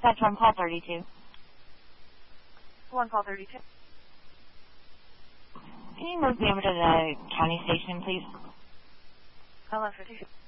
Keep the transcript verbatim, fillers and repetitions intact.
dispatch on call thirty-two. One call thirty-two. Can you move me over to the county station, please? eleven fifty-two.